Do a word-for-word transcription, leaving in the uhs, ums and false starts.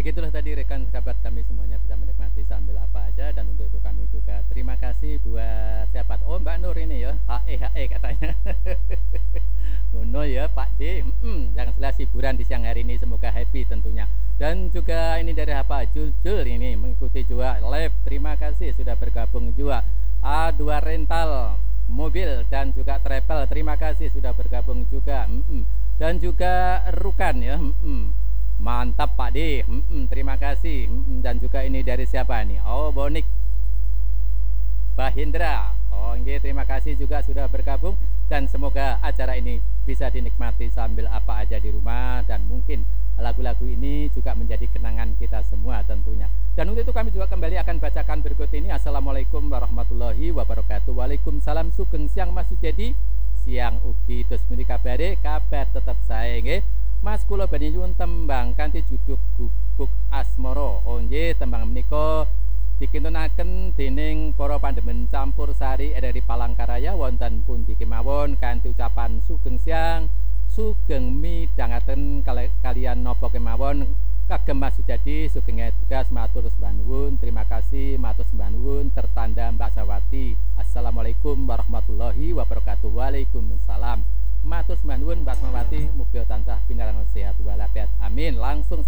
Begitulah tadi rekan sahabat kami semuanya bisa menikmati sambil apa aja, dan untuk itu kami juga terima kasih buat siapa? Oh, Mbak Nur ini ya, H E H E katanya. Ngono ya Pak D. Hmm, yang jelas hiburan di siang hari ini semoga happy tentunya. Dan juga ini dari apa? Jul-Jul ini mengikuti juga live. Terima kasih sudah bergabung juga. A dua Rental Mobil dan juga Travel. Terima kasih sudah bergabung juga. Hmm, dan juga Rukan ya. Hmm, mantap Pak D. Hmm, terima kasih. Hmm, dan juga ini dari siapa nih? Oh, Bonik Bahindra. Oh, nggih, terima kasih juga sudah bergabung, dan semoga acara ini bisa dinikmati sambil apa aja di rumah, dan mungkin lagu-lagu ini juga menjadi kenangan kita semua tentunya. Dan untuk itu kami juga kembali akan bacakan berikut ini. Assalamualaikum warahmatullahi wabarakatuh. Waalaikumsalam, sugeng siang Mas Sujedi. Siang ugi terus muni kabare, kabar tetap sae nggih. Mas kula badhe nyuwun tembang kanthi judul Gubuk Asmara. Oh nggih, tembang menika dikintunaken dening para pandemen campur sari dari Palangkaraya wonten pundi kemawon kanthi ucapan sugeng siang, sugeng midhangaken kalian napa kemawon kagem Mas Sujadi, sugeng tugas matur sembah nuwun, terima kasih matur sembah nuwun tertanda Mbak Sawati. Assalamualaikum warahmatullahi wabarakatuh. Waalaikumsalam. Matur sembah nuwun Mbak Sawati, mugia tansah pinarangan sehat walafiat. Amin. Langsung